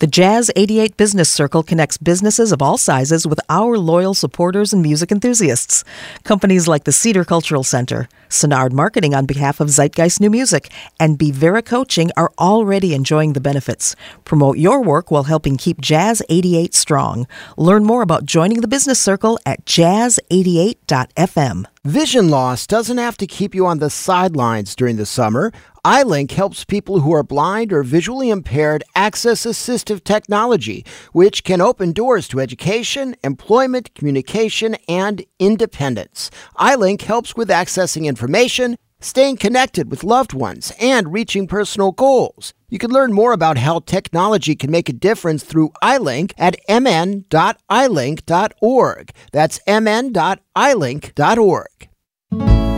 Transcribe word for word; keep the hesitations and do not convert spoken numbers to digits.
The Jazz eighty-eight Business Circle connects businesses of all sizes with our loyal supporters and music enthusiasts. Companies like the Cedar Cultural Center, Sonard Marketing on behalf of Zeitgeist New Music, and Bevera Coaching are already enjoying the benefits. Promote your work while helping keep Jazz eighty-eight strong. Learn more about joining the Business Circle at jazz eighty-eight dot f m. Vision loss doesn't have to keep you on the sidelines during the summer. iLink helps people who are blind or visually impaired access assistive technology, which can open doors to education, employment, communication, and independence. iLink helps with accessing information, staying connected with loved ones, and reaching personal goals. You can learn more about how technology can make a difference through iLink at m n dot i link dot org. That's m n dot i link dot org.